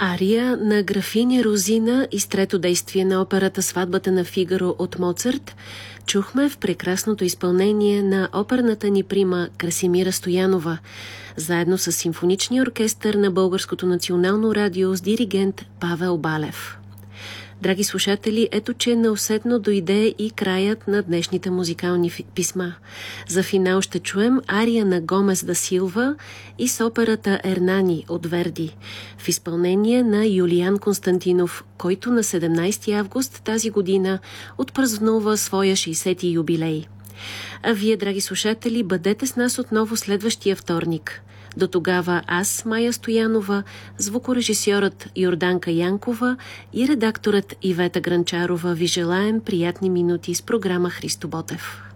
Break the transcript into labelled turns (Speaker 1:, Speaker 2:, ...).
Speaker 1: Ария на графиня Розина из трето действие на операта «Сватбата на Фигаро» от Моцарт чухме в прекрасното изпълнение на оперната ни прима Красимира Стоянова, заедно с симфоничния оркестър на Българското национално радио с диригент Павел Балев. Драги слушатели, ето че неусетно дойде и краят на днешните музикални писма. За финал ще чуем ария на Гомес да Силва и с операта «Ернани» от Верди, в изпълнение на Юлиан Константинов, който на 17 август тази година отпразнува своя 60-ти юбилей. А вие, драги слушатели, бъдете с нас отново следващия вторник. До тогава аз, Майя Стоянова, звукорежисьорът Йорданка Янкова и редакторът Ивета Гранчарова ви желаем приятни минути с програма Христо Ботев.